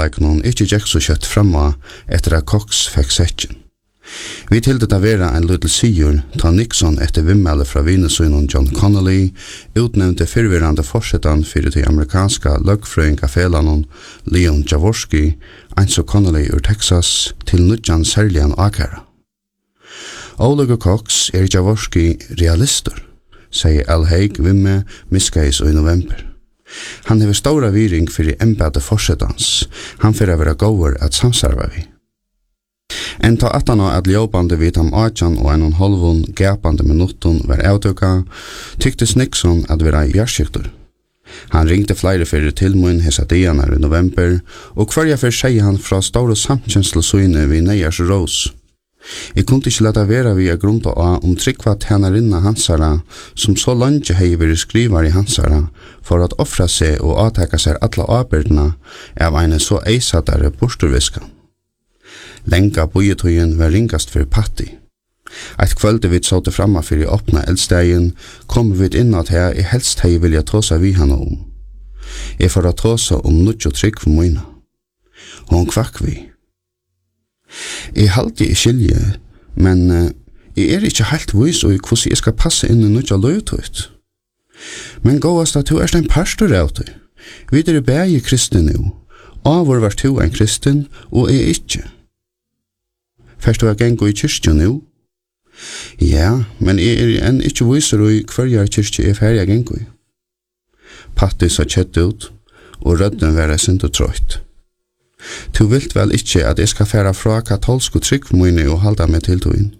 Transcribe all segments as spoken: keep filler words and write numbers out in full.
vinleikenen ikke gikk så kjøtt fremme etter at Cox fikk sekken. Vi tilde det være en liten sigur ta Nixon etter vimmelde fra vinesønnen John Connolly utnevnte fyrvirrande forsetan fyrir de amerikanska løgfrøyingafelanen Leon Jaworski, Einso Connolly ur Texas, til nudjan særligan akara. Olega Cox er Jaworski realister, sier Al Haig vimme miskais i november. Han hever stora viring fyrir embedde forsetans, han fyrir vera gåur at samsarva vi. En ta attana at ljåbande vid ham atjan og en halvun gapande minutten var avtøka, tyktes Nixon at vera hjertskyktur. Han ringte flere fyrir tilmun hesa dianar i november, og hverja fyrir seg han fra store samkjenslesyne vid Neyars Rose. Jeg kunne ikke leta vera vi er grunnt av om tryggva tænarinna hansara, som så langt hei veri skrivar i hansara, for at offra seg og avteka seg atla avbyrdena av en så eisadare bosturviska. Lenga bojetøyen var ringast for Patti. Eit kvölde vi såte framma for i åpna eldstegen, kom vi inn at her i helst hei vilja tåsa vi hana om. Jeg får at tåsa om nudjo trygg for moina. Hon kvakk vi. Jeg halte i skilje, men uh, jeg er ikke helt vis og hvordan jeg skal passe inn i nudja løytøyt. Men gåast at du er en pastor av deg. Vi er bægi kristne nu. Avur var du en kristen, og jeg ikke. Først du er gengo i kyrkja nu? Ja, men jeg er enn ikke viser i hverja kyrkja er ferdig gengo i. Patti sa kjett ut, og rødden var jeg sint og trøyt. Du vilt vel ikke at jeg skal færa fra katolsk og trygg mine og halda meg til togin.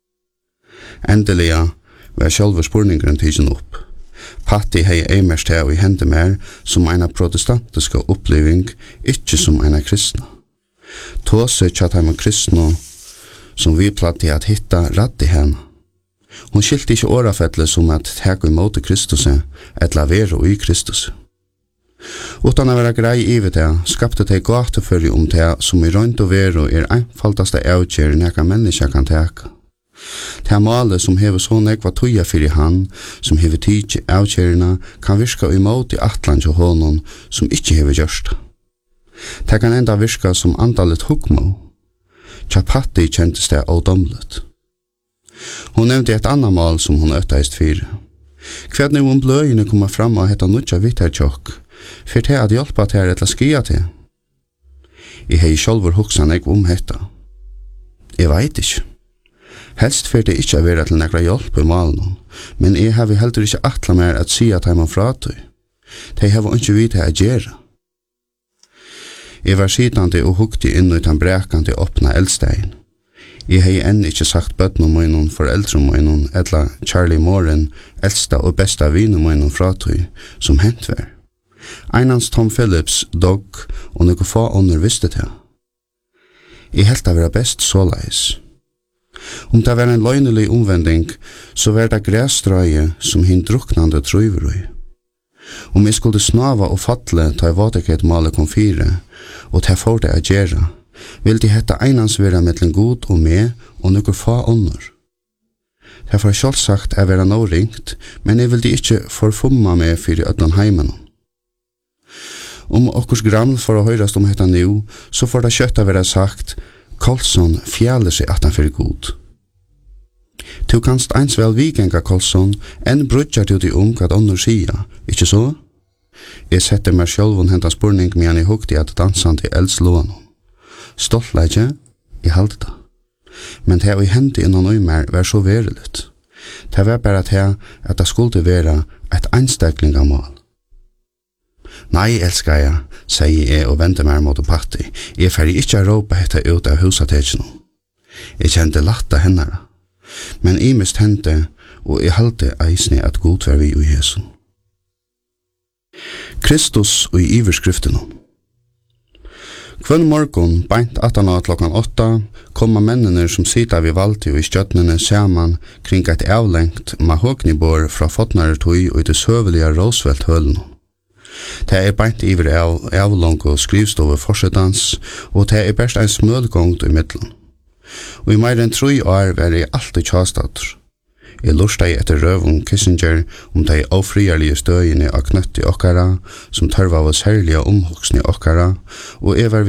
Endelig var sjálfur spurningren tidsen opp. Patti hei eimerst her og i hende mer som eina protestantiska oppleving, ikke som eina kristna. Tåse tjatt heim kristna som vi platt i at hitta ratt i henne. Hun skilte ikke årafettle som at teg imot Kristus etla vero i Kristus. Utan å være grei ivet det, skapte det gata fyrir om det som i rønt og vero er einfaldaste avgjør neka menneska kan teka. Det målet som hever så nekva tuja fyrir han, som hever tidsi avgjørina, kan virka imot i atlan til honom som ikkje hever gjørst. Det kan enda virka som andalet hukmo. Tja Patti kjentes det ådomlet. Hun nevnte et annet mål som hun øttaist fyrir. Hver nu om bløyene kommer fram og hetta nudja vittertjokk, for det at hjelpa til etla skia til. Jeg hei sjálfur hugsan eg om hetta. Jeg veit ikkje. Helst fyrir det ikkje a vera til nekra hjelp i malen, men jeg hevi heldur ikkje atla mer at sia teiman fratøy. De hevi ikkje vite a gjerra. Jeg var sidande og hugti inn ut han brekande åpna eldstein. Jeg hei enn ikkje sagt bøtnum møynun, foreldrum møynun, etla Charlie Moren, eldsta og besta vinu møynun fratøy, som hent var. Einans Tom Phillips dog, og noko få ånder visste det. Jeg helt det var best såleis. Om det var en løgnelig omvending, så var det græsstrøye som hin druknande trøyver i. Om jeg skulle snava og fatle ta i vaterket male kom fire, og ta for det a gjerra, vil de hetta einans vera mellom god og med, og nokkur få ånder. Det var sjálfsagt a vera nå ringt, men jeg vil de ikkje forfumma meg fyrir ödlan heimen. Om okkurs grann for å høyrast om hetta nu, så får det kjøtt a vera sagt, Kolsson fjallar seg at han fyrir god. Du kanst eins vel vikenga Kolsson, enn brudjar du di om hva ånder sia, ikkje så? Jeg setter meg sjálvun henta spurning med han i hukti at dansant i eldslån. Stoltleidje, jeg halde det. Men det vi hendte innan øymer var så veriligt. Det var bare det at det skulle være et einstaklingamål. Nei, elskar jeg, sier jeg og venter meg mot Patti. Jeg fer ikkje a råpa hetta ut av husatekjene. Jeg kjente latta hennara. Men jeg mist hente, og jeg halte eisne at god var vi i Jesu. Kristus og i iverskriftene. Kvann morgon, beint atana klokkan åtta, komma mennene som sita vid valti og i stjøtnene saman kring et avlengt mahognibor fra fotnare tøy og i det søvelige Roosevelt-hølen. Det er beint iver av avlong og skrivstove forsetans, og det er best en smølgångt i middelen. Og i mer enn tru år var jeg alltid tjastater. Jeg lursta i etter røv om Kissinger om de ofriarlige støyene av knøtt i okkara, som tørva av særlige omhoksne i okkara, og jeg var